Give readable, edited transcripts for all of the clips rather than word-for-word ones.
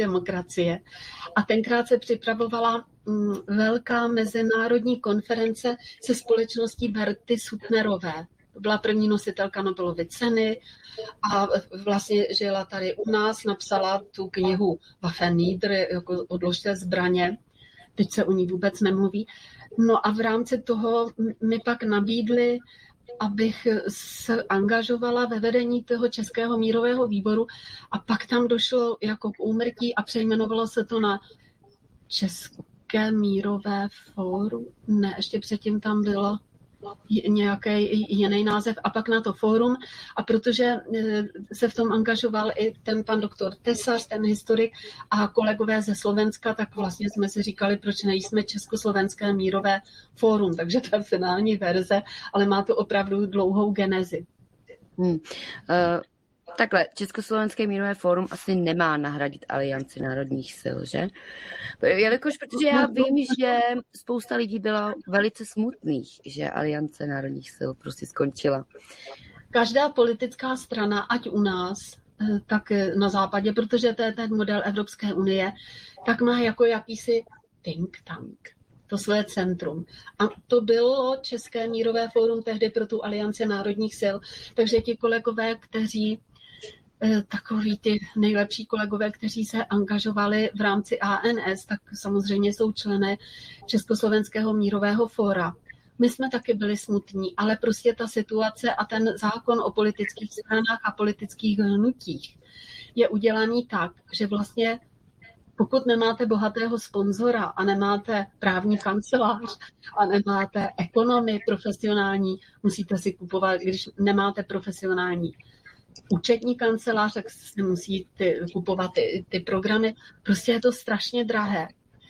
demokracie. A tenkrát se připravovala velká mezinárodní konference se společností Berty Suttnerové. To byla první nositelka Nobelovy ceny a vlastně žila tady u nás, napsala tu knihu Waffen nieder, jako odložte zbraně. Teď se o ní vůbec nemluví. No a v rámci toho mi pak nabídli, abych se angažovala ve vedení toho Českého mírového výboru a pak tam došlo jako k úmrtí a přejmenovalo se to na České mírové fórum. Ne, ještě předtím tam bylo nějaký jiný název a pak na to fórum. A protože se v tom angažoval i ten pan doktor Tesař, ten historik a kolegové ze Slovenska, tak vlastně jsme si říkali, proč nejsme Československé mírové fórum. Takže to je finální verze, ale má to opravdu dlouhou genezi. Takhle, Československé mírové fórum asi nemá nahradit Alianci národních sil, že? Jelikož, protože já vím, že spousta lidí bylo velice smutných, že Aliance národních sil prostě skončila. Každá politická strana, ať u nás, tak na západě, protože to je ten model Evropské unie, tak má jako jakýsi think tank, to své centrum. A to bylo České mírové fórum tehdy pro tu Alianci národních sil. Takže ti kolegové, kteří takový ty nejlepší kolegové, kteří se angažovali v rámci ANS, tak samozřejmě jsou členy Československého mírového fóra. My jsme taky byli smutní, ale prostě ta situace a ten zákon o politických stranách a politických hnutích je udělaný tak, že vlastně pokud nemáte bohatého sponzora a nemáte právní kancelář a nemáte ekonomy profesionální, musíte si kupovat, když nemáte profesionální účetní kancelář, tak si musí kupovat ty programy. Prostě je to strašně drahé.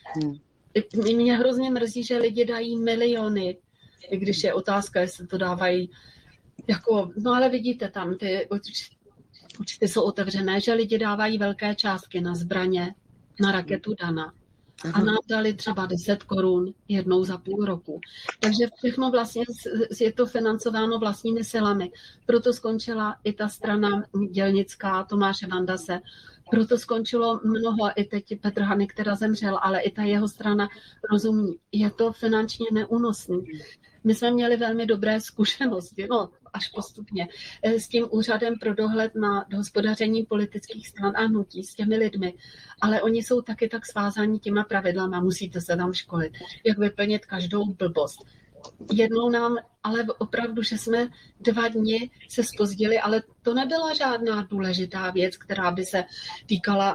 Mě hrozně mrzí, že lidi dají miliony, i když je otázka, jestli to dávají jako, no ale vidíte tam, ty účty jsou otevřené, že lidi dávají velké částky na zbraně, na raketu Dana. A nám dali třeba 10 korun jednou za půl roku. Takže všechno vlastně je to financováno vlastními silami. Proto skončila i ta strana dělnická Tomáše Vandase. Proto skončilo mnoho, i teď Petr Hanek, která zemřel, ale i ta jeho strana rozumí. Je to finančně neúnosný. My jsme měli velmi dobré zkušenosti, no až postupně, s tím úřadem pro dohled na hospodaření politických stran a hnutí, s těmi lidmi. Ale oni jsou taky tak svázáni těma pravidlama, musíte se tam školit, jak vyplnit každou blbost. Jednou nám, ale opravdu, že jsme 2 dny se zpozdili, ale to nebyla žádná důležitá věc, která by se týkala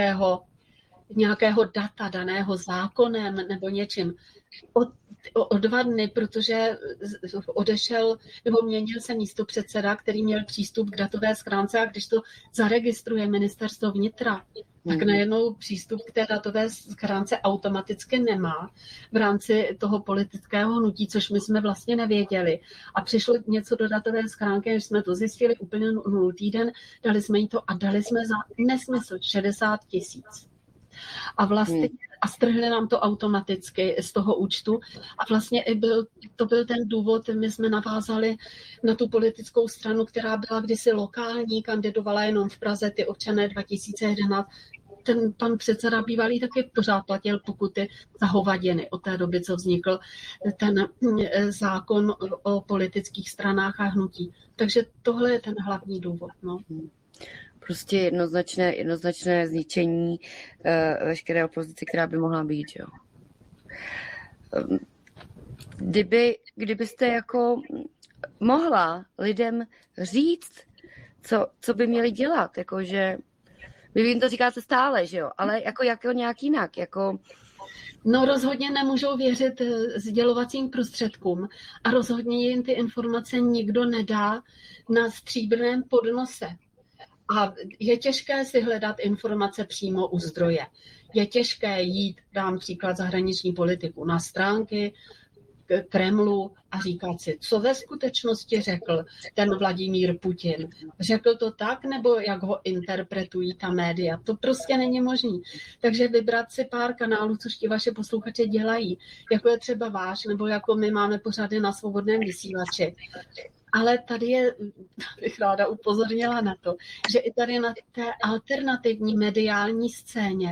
nějakého data daného zákonem nebo něčím. O 2 dny, protože odešel nebo měnil se místopředseda, který měl přístup k datové schránce a když to zaregistruje ministerstvo vnitra, tak najednou přístup k té datové schránce automaticky nemá v rámci toho politického hnutí, což my jsme vlastně nevěděli. A přišlo něco do datové schránky, když jsme to zjistili úplně 0 týden, dali jsme jí to a dali jsme za nesmysl 60 000. A vlastně a strhli nám to automaticky z toho účtu a vlastně to byl ten důvod, my jsme navázali na tu politickou stranu, která byla kdysi lokální, kandidovala jenom v Praze, ty občané 2011. Ten pan předseda bývalý taky pořád platil pokuty za hovadiny od té doby, co vznikl ten zákon o politických stranách a hnutí. Takže tohle je ten hlavní důvod. No. Prostě jednoznačné zničení veškeré opozice, která by mohla být. Jo. Kdybyste jako mohla lidem říct, co by měli dělat, jakože vy jim to říkáte stále, že jo, ale jako nějak jinak, jako... No rozhodně nemůžou věřit sdělovacím prostředkům a rozhodně jim ty informace nikdo nedá na stříbrném podnose. A je těžké si hledat informace přímo u zdroje. Je těžké jít, dám příklad zahraniční politiku, na stránky Kremlu a říkat si, co ve skutečnosti řekl ten Vladimír Putin. Řekl to tak, nebo jak ho interpretují ta média? To prostě není možné. Takže vybrat si pár kanálů, což ti vaše posluchače dělají, jako je třeba váš, nebo jako my máme pořady na Svobodném vysílači. Ale tady bych ráda upozornila na to, že i tady na té alternativní mediální scéně